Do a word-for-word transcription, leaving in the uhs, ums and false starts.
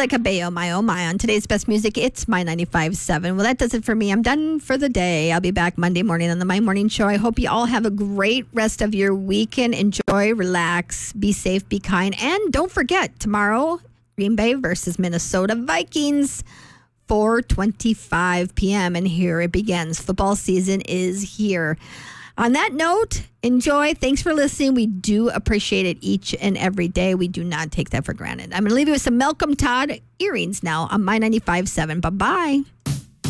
Camila Cabello, My Oh My, on today's best music. It's My ninety-five point seven. Well, that does it for me. I'm done for the day. I'll be back Monday morning on the My Morning Show. I hope you all have a great rest of your weekend. Enjoy, relax, be safe, be kind. And don't forget, tomorrow, Green Bay versus Minnesota Vikings, four twenty-five p.m. And here it begins. Football season is here. On that note, enjoy. Thanks for listening. We do appreciate it each and every day. We do not take that for granted. I'm going to leave you with some Malcolm Todd earrings now on My ninety-five point seven. Bye-bye.